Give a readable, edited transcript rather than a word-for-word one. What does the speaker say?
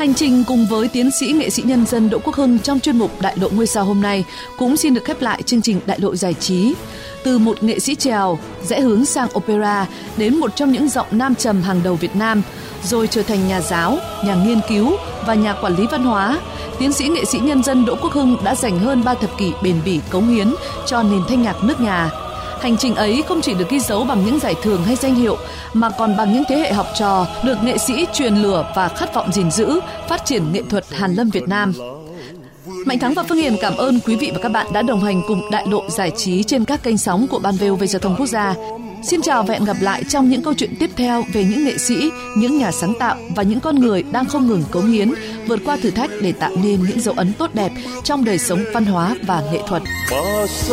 Hành trình cùng với tiến sĩ nghệ sĩ nhân dân Đỗ Quốc Hưng trong chuyên mục Đại lộ ngôi sao hôm nay cũng xin được khép lại chương trình Đại lộ giải trí. Từ một nghệ sĩ chèo rẽ hướng sang opera đến một trong những giọng nam trầm hàng đầu Việt Nam, rồi trở thành nhà giáo, nhà nghiên cứu và nhà quản lý văn hóa, tiến sĩ nghệ sĩ nhân dân Đỗ Quốc Hưng đã dành hơn 3 thập kỷ bền bỉ cống hiến cho nền thanh nhạc nước nhà. Hành trình ấy không chỉ được ghi dấu bằng những giải thưởng hay danh hiệu, mà còn bằng những thế hệ học trò được nghệ sĩ truyền lửa và khát vọng gìn giữ, phát triển nghệ thuật hàn lâm Việt Nam. Mạnh Thắng và Phương Hiền cảm ơn quý vị và các bạn đã đồng hành cùng Đại lộ giải trí trên các kênh sóng của Ban VOV Giao thông Quốc gia. Xin chào và hẹn gặp lại trong những câu chuyện tiếp theo về những nghệ sĩ, những nhà sáng tạo và những con người đang không ngừng cống hiến, vượt qua thử thách để tạo nên những dấu ấn tốt đẹp trong đời sống văn hóa và nghệ thuật.